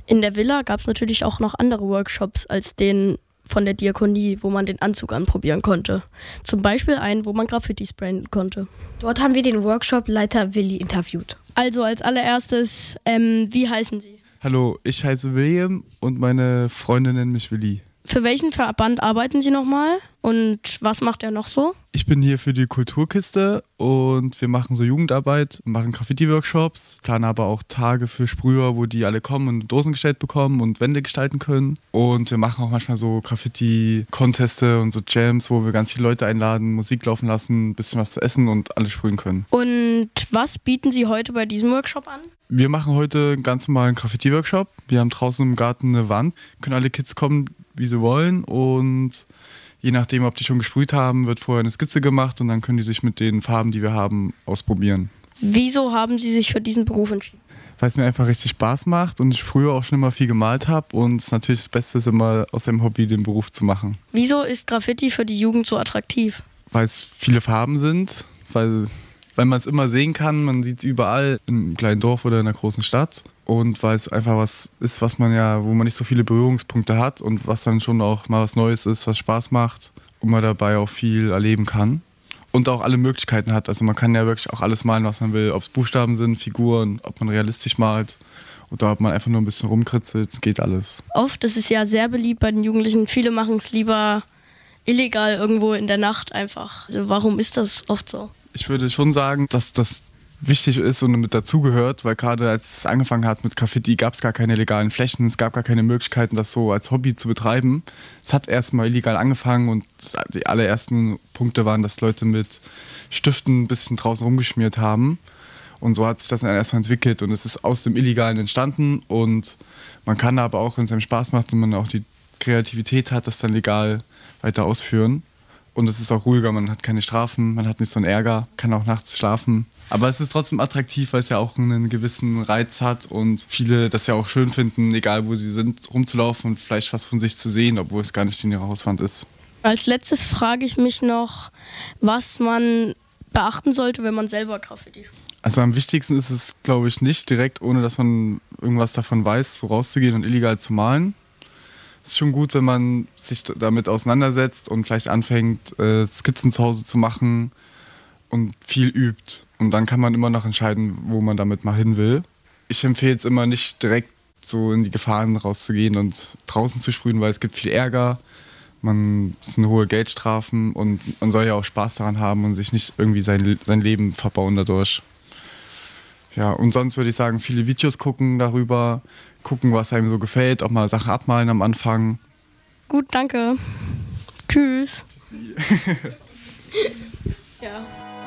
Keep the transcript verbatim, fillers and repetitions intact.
In der Villa gab es natürlich auch noch andere Workshops als den von der Diakonie, wo man den Anzug anprobieren konnte. Zum Beispiel einen, wo man Graffiti sprayen konnte. Dort haben wir den Workshop-Leiter Willi interviewt. Also als allererstes, ähm, wie heißen Sie? Hallo, ich heiße William und meine Freunde nennen mich Willi. Für welchen Verband arbeiten Sie nochmal und was macht er noch so? Ich bin hier für die Kulturkiste und wir machen so Jugendarbeit, machen Graffiti-Workshops, planen aber auch Tage für Sprüher, wo die alle kommen und Dosen gestellt bekommen und Wände gestalten können. Und wir machen auch manchmal so Graffiti-Conteste und so Jams, wo wir ganz viele Leute einladen, Musik laufen lassen, ein bisschen was zu essen und alle sprühen können. Und was bieten Sie heute bei diesem Workshop an? Wir machen heute einen ganz normalen Graffiti-Workshop. Wir haben draußen im Garten eine Wand, können alle Kids kommen, wie sie wollen, und je nachdem, ob die schon gesprüht haben, wird vorher eine Skizze gemacht und dann können die sich mit den Farben, die wir haben, ausprobieren. Wieso haben Sie sich für diesen Beruf entschieden? Weil es mir einfach richtig Spaß macht und ich früher auch schon immer viel gemalt habe und es natürlich das Beste ist, immer aus dem Hobby den Beruf zu machen. Wieso ist Graffiti für die Jugend so attraktiv? Weil es viele Farben sind, weil, weil man es immer sehen kann, man sieht es überall in einem kleinen Dorf oder in einer großen Stadt. Und weil es einfach was ist, was man ja, wo man nicht so viele Berührungspunkte hat und was dann schon auch mal was Neues ist, was Spaß macht und man dabei auch viel erleben kann. Und auch alle Möglichkeiten hat. Also man kann ja wirklich auch alles malen, was man will. Ob es Buchstaben sind, Figuren, ob man realistisch malt oder ob man einfach nur ein bisschen rumkritzelt, geht alles. Oft ist es ja sehr beliebt bei den Jugendlichen. Viele machen es lieber illegal irgendwo in der Nacht einfach. Also warum ist das oft so? Ich würde schon sagen, dass das wichtig ist und mit dazugehört, weil gerade als es angefangen hat mit Graffiti, gab es gar keine legalen Flächen, es gab gar keine Möglichkeiten, das so als Hobby zu betreiben. Es hat erstmal illegal angefangen und die allerersten Punkte waren, dass Leute mit Stiften ein bisschen draußen rumgeschmiert haben und so hat sich das dann erstmal entwickelt und es ist aus dem Illegalen entstanden und man kann aber auch, wenn es einem Spaß macht und man auch die Kreativität hat, das dann legal weiter ausführen. Und es ist auch ruhiger, man hat keine Strafen, man hat nicht so einen Ärger, kann auch nachts schlafen. Aber es ist trotzdem attraktiv, weil es ja auch einen gewissen Reiz hat und viele das ja auch schön finden, egal wo sie sind, rumzulaufen und vielleicht was von sich zu sehen, obwohl es gar nicht in ihrer Hauswand ist. Als letztes frage ich mich noch, was man beachten sollte, wenn man selber Graffiti spielt. Also am wichtigsten ist es, glaube ich, nicht direkt, ohne dass man irgendwas davon weiß, so rauszugehen und illegal zu malen. Es ist schon gut, wenn man sich damit auseinandersetzt und vielleicht anfängt, äh, Skizzen zu Hause zu machen und viel übt. Und dann kann man immer noch entscheiden, wo man damit mal hin will. Ich empfehle es immer nicht direkt so in die Gefahren rauszugehen und draußen zu sprühen, weil es gibt viel Ärger. Man es sind hohe Geldstrafen und man soll ja auch Spaß daran haben und sich nicht irgendwie sein, sein Leben verbauen dadurch. Ja, und sonst würde ich sagen, viele Videos gucken darüber, gucken, was einem so gefällt, auch mal Sachen abmalen am Anfang. Gut, danke. Tschüss. Tschüssi. Ja.